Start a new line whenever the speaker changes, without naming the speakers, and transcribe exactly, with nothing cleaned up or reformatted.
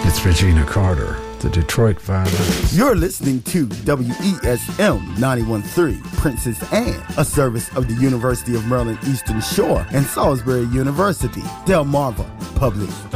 It's Regina Carter, the Detroit Violinist.
You're listening to W E S M ninety-one point three, Princess Anne, a service of the University of Maryland Eastern Shore and Salisbury University, Delmarva Public